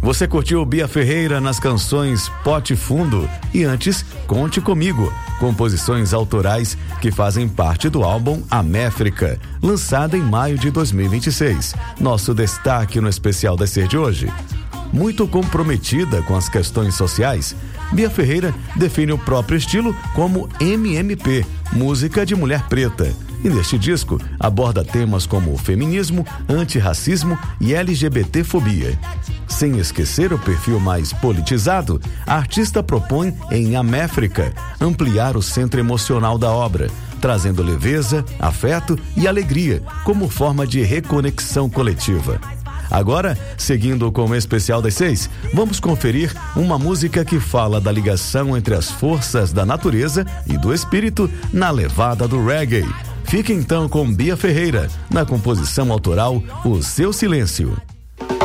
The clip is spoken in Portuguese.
Você curtiu Bia Ferreira nas canções Pote Fundo e antes Conte Comigo, composições autorais que fazem parte do álbum Améfrica, lançado em maio de 2026. Nosso destaque no especial da Ser de hoje. Muito comprometida com as questões sociais, Bia Ferreira define o próprio estilo como MMP, música de mulher preta. E neste disco aborda temas como feminismo, antirracismo e LGBTfobia. Sem esquecer o perfil mais politizado, a artista propõe em Améfrica ampliar o centro emocional da obra, trazendo leveza, afeto e alegria como forma de reconexão coletiva. Agora, seguindo com o especial das 6, vamos conferir uma música que fala da ligação entre as forças da natureza e do espírito na levada do reggae. Fique então com Bia Ferreira, na composição autoral O Seu Silêncio.